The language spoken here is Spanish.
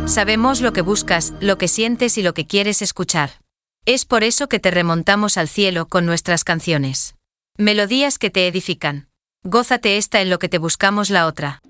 Sabemos lo que buscas, lo que sientes y lo que quieres escuchar. Es por eso que te remontamos al cielo con nuestras canciones. Melodías que te edifican. Gózate esta en lo que te buscamos la otra.